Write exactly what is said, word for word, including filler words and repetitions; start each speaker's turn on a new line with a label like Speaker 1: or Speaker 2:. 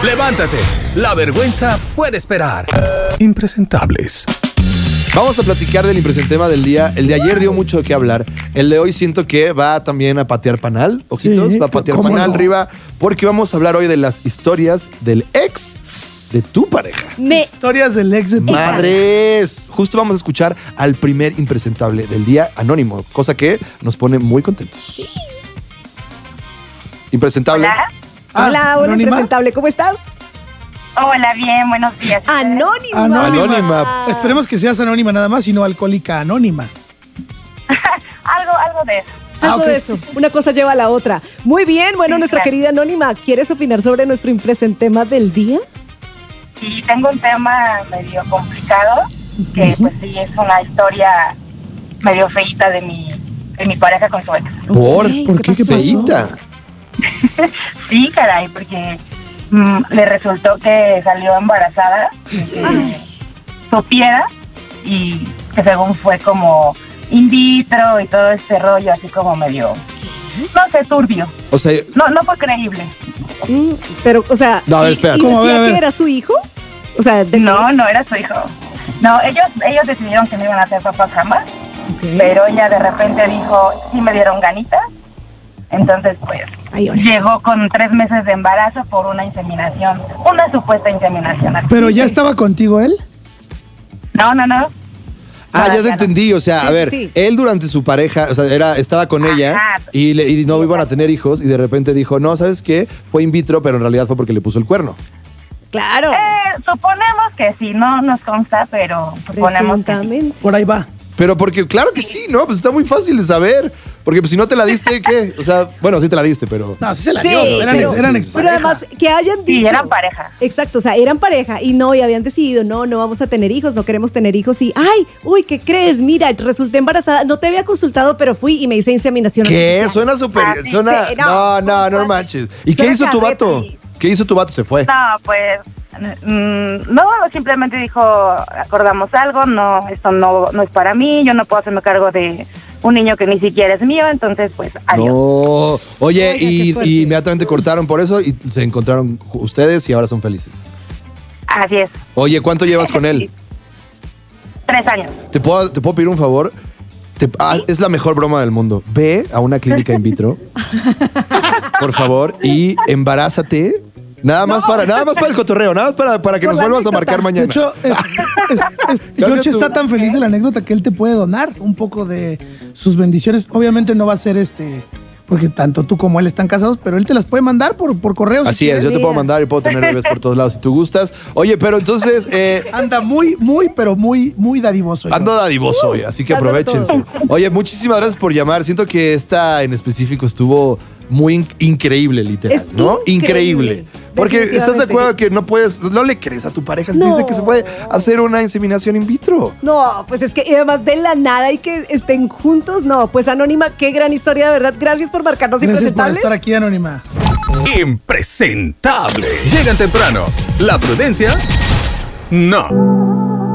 Speaker 1: Levántate, la vergüenza puede esperar. Impresentables.
Speaker 2: Vamos a platicar del impresentema del día. El de ayer dio mucho de qué hablar. El de hoy siento que va también a patear panal. Ojitos,
Speaker 3: Sí,
Speaker 2: va a patear
Speaker 3: ¿cómo
Speaker 2: panal
Speaker 3: no?
Speaker 2: arriba. Porque vamos a hablar hoy de las historias del ex de tu pareja.
Speaker 4: Me...
Speaker 3: Historias del ex de tu
Speaker 2: Madres. Justo vamos a escuchar al primer impresentable del día, anónimo. Cosa que nos pone muy contentos. Impresentable.
Speaker 4: Hola.
Speaker 3: Ah,
Speaker 4: Hola, hola,
Speaker 3: ¿anónima?
Speaker 4: impresentable, ¿cómo estás?
Speaker 5: Hola, bien, buenos días.
Speaker 4: Anónima.
Speaker 3: Anónima.
Speaker 2: Anónima.
Speaker 3: Esperemos que seas anónima nada más y no alcohólica anónima.
Speaker 5: algo, algo de eso.
Speaker 4: Algo
Speaker 3: Ah, ok.
Speaker 4: de eso. Una cosa lleva a la otra. Muy bien, bueno,
Speaker 5: Sí,
Speaker 4: nuestra
Speaker 5: claro.
Speaker 4: querida Anónima, ¿quieres opinar sobre nuestro impresentema del día?
Speaker 5: Y tengo un tema medio complicado, que pues sí es una historia medio feíta de mi, de mi pareja con su ex.
Speaker 2: ¿Por?
Speaker 4: Ok,
Speaker 3: ¿Por qué? ¿Qué
Speaker 4: pasó?
Speaker 2: Feíta.
Speaker 5: Sí, caray, porque mm, le resultó que salió embarazada, sin que
Speaker 4: Ay.
Speaker 5: supiera, y que según fue como in vitro y todo este rollo así como medio, no sé, turbio.
Speaker 2: O sea,
Speaker 5: No, no fue creíble.
Speaker 4: Mm, pero, o sea,
Speaker 2: No, a ver,
Speaker 4: ¿y-
Speaker 2: espérate.
Speaker 4: ¿y
Speaker 3: ¿Cómo? A ver,
Speaker 4: decía
Speaker 3: a ver.
Speaker 4: que era su hijo? O sea, de
Speaker 5: No, no era su hijo. No, ellos, ellos decidieron que no iban a hacer papás jamás,
Speaker 4: Ok.
Speaker 5: pero ella de repente dijo, sí me dieron ganitas. Entonces, pues,
Speaker 4: Ay, ahora.
Speaker 5: llegó con tres meses de embarazo por una inseminación, una supuesta inseminación.
Speaker 3: Pero ya
Speaker 5: artificial.
Speaker 3: estaba contigo él.
Speaker 5: No, no, no.
Speaker 2: Ah, ya te
Speaker 5: Todavía no.
Speaker 2: entendí. O sea,
Speaker 4: Sí,
Speaker 2: a ver,
Speaker 4: sí.
Speaker 2: él durante su pareja, o sea, era, estaba con ella
Speaker 5: Ajá.
Speaker 2: y, le- y no iban a tener hijos y de repente dijo, no, ¿sabes qué? Fue in vitro, pero en realidad fue porque le puso el cuerno.
Speaker 4: Claro.
Speaker 5: Eh, suponemos que sí, no nos consta, pero suponemos que sí.
Speaker 4: Presuntamente.
Speaker 3: Por ahí va.
Speaker 2: Pero porque, claro que sí, ¿no? Pues está muy fácil de saber. Porque pues, si no te la diste, ¿qué? O sea, bueno, sí te la diste, pero...
Speaker 3: No, sí se la
Speaker 4: Sí,
Speaker 3: dio. Eran,
Speaker 4: pero,
Speaker 3: ex, eran
Speaker 2: sí,
Speaker 3: ex
Speaker 4: pero además que hayan dicho.
Speaker 5: Sí, eran pareja.
Speaker 4: Exacto, o sea, eran pareja y no, y habían decidido, no, no vamos a tener hijos, no queremos tener hijos y, ay, uy, ¿qué crees? Mira, resulté embarazada, no te había consultado, pero fui y me hice inseminación
Speaker 2: ¿Qué?
Speaker 4: artificial.
Speaker 2: Suena súper...
Speaker 5: Ah, sí,
Speaker 2: suena...
Speaker 4: sí,
Speaker 2: no,
Speaker 4: no,
Speaker 2: no, no
Speaker 4: pues,
Speaker 2: manches. ¿Y qué
Speaker 4: suena
Speaker 2: hizo tu
Speaker 4: carreta,
Speaker 2: vato?
Speaker 5: sí.
Speaker 2: ¿Qué hizo tu vato? Se fue.
Speaker 5: No, pues, mm, no, simplemente dijo, acordamos algo, no, esto no, no es para mí, yo no puedo hacerme cargo de un niño que ni siquiera es mío, entonces, pues, adiós.
Speaker 2: No. Oye,
Speaker 4: Oiga, qué
Speaker 2: y,
Speaker 4: fuerte.
Speaker 2: y inmediatamente cortaron por eso y se encontraron ju- ustedes y ahora son felices.
Speaker 5: Así es.
Speaker 2: Oye, ¿cuánto llevas con él?
Speaker 5: Tres años.
Speaker 2: ¿Te puedo, te puedo pedir un favor? Te- ah, es la mejor broma del mundo. Ve a una clínica in vitro, por favor, y embarázate. Nada más para, nada más para el cotorreo, nada más para, para que
Speaker 4: Por
Speaker 2: nos
Speaker 4: la
Speaker 2: vuelvas a
Speaker 4: anécdota.
Speaker 2: marcar
Speaker 3: De
Speaker 2: mañana.
Speaker 3: hecho, es, es- es-
Speaker 2: Claro
Speaker 3: George
Speaker 2: que tú-
Speaker 3: está tan feliz de la anécdota que él te puede donar un poco de sus bendiciones. Obviamente no va a ser este, porque tanto tú como él están casados, pero él te las puede mandar por, por correo. si
Speaker 2: Así es,
Speaker 3: quieres.
Speaker 2: yo te puedo mandar y puedo tener bebés por todos lados si tú gustas. Oye, pero entonces eh,
Speaker 3: Anda muy, muy, pero muy, muy dadivoso.
Speaker 2: ando dadivoso hoy, así que
Speaker 4: ando
Speaker 2: aprovechense.
Speaker 4: todo.
Speaker 2: Oye, muchísimas gracias por llamar. Siento que esta en específico estuvo muy in- increíble, literal,
Speaker 4: Es
Speaker 2: ¿no?
Speaker 4: increíble,
Speaker 2: Increíble. Porque estás de
Speaker 4: definitivamente.
Speaker 2: acuerdo que no puedes, no le crees a tu pareja si
Speaker 4: No.
Speaker 2: dice que se puede hacer una inseminación in vitro.
Speaker 4: No, pues es que y además de la nada y que estén juntos, no, pues Anónima, qué gran historia, de verdad. Gracias por marcarnos
Speaker 3: Gracias por
Speaker 4: impresentables.
Speaker 3: estar aquí, Anónima.
Speaker 1: Impresentable. Llegan temprano. La prudencia, no.